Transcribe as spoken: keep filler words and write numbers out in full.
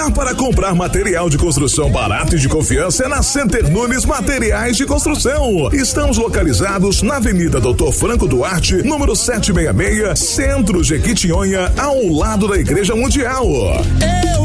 lugar para comprar material de construção barato e de confiança é na Center Nunes Materiais de Construção. Estamos localizados na Avenida Doutor Franco Duarte, número setecentos e sessenta e seis, Centro Jequitinhonha, ao lado da Igreja Mundial. Eu